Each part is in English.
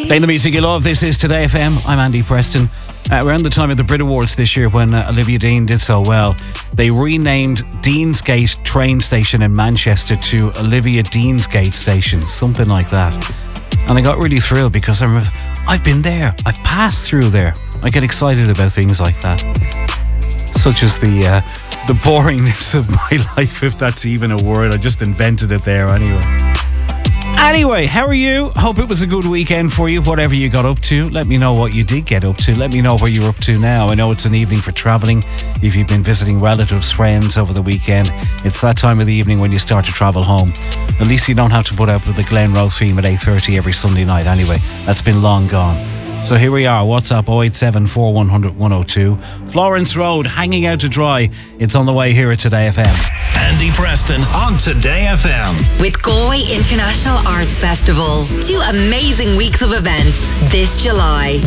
Playing the music you love, this is Today FM. I'm Andy Preston. Around the time of the Brit Awards this year, when Olivia Dean did so well, they renamed Deansgate train station in Manchester to Olivia Deansgate Station, something like that. And I got really thrilled because I remember, I've been there, I've passed through there. I get excited about things like that, such as the boringness of my life, if that's even a word. I just invented it there anyway. Anyway, how are you? Hope it was a good weekend for you, whatever you got up to. Let me know what you did get up to. Let me know where you're up to now. I know it's an evening for travelling. If you've been visiting relatives, friends over the weekend, it's that time of the evening when you start to travel home. At least you don't have to put up with the Glen Rose theme at 8:30 every Sunday night anyway. That's been long gone. So here we are, WhatsApp 087 4100 102. Florence Road, hanging out to dry. It's on the way here at Today FM. Andy Preston on Today FM. With Galway International Arts Festival. 2 amazing weeks of events this July.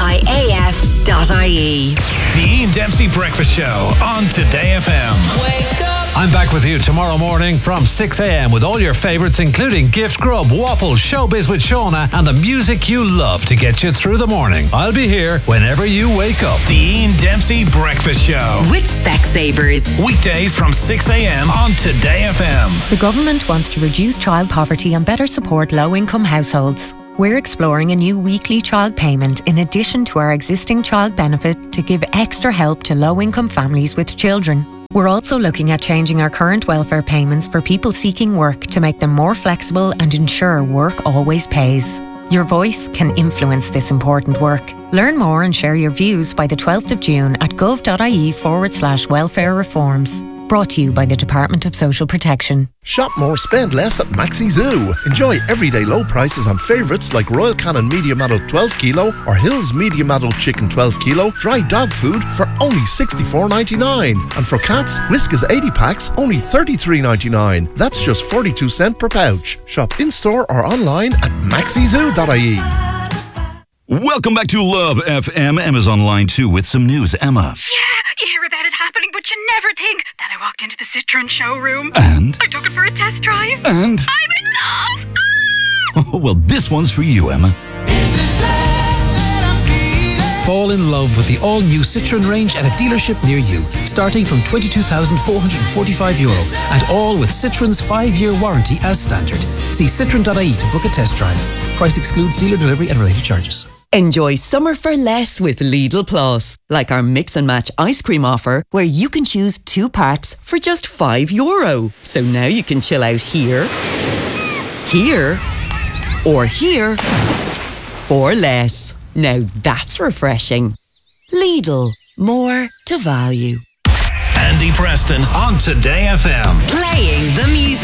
GIAF.ie. The Ian Dempsey Breakfast Show on Today FM. Wake up. I'm back with you tomorrow morning from 6 a.m. with all your favourites, including Gift Grub, Waffles, Showbiz with Shauna, and the music you love to get you through the morning. I'll be here whenever you wake up. The Ian Dempsey Breakfast Show. With Specsavers. Weekdays from 6 a.m. on Today FM. The government wants to reduce child poverty and better support low-income households. We're exploring a new weekly child payment in addition to our existing child benefit to give extra help to low-income families with children. We're also looking at changing our current welfare payments for people seeking work to make them more flexible and ensure work always pays. Your voice can influence this important work. Learn more and share your views by the 12th of June at gov.ie/welfare reforms. Brought to you by the Department of Social Protection. Shop more, spend less at Maxi Zoo. Enjoy everyday low prices on favourites like Royal Canin Medium Adult 12 kilo or Hills Medium Adult Chicken 12 kilo, dry dog food for only $64.99. And for cats, Whiskas 80 packs, only $33.99. That's just 42 cents per pouch. Shop in-store or online at maxizoo.ie. Welcome back to Love FM. Emma's on line 2 with some news. Emma. Yeah, you hear about it happening, but you never think. Then I walked into the Citroen showroom. And? I took it for a test drive. And? I'm in love! Oh, well, this one's for you, Emma. Fall in love with the all-new Citroen range at a dealership near you, starting from €22,445, and all with Citroen's 5-year warranty as standard. See citroen.ie to book a test drive. Price excludes dealer delivery and related charges. Enjoy summer for less with Lidl Plus, like our mix and match ice cream offer, where you can choose 2 packs for just €5. So now you can chill out here, or here for less. Now that's refreshing. Lidl, more to value. Andy Preston on Today FM. Playing the music.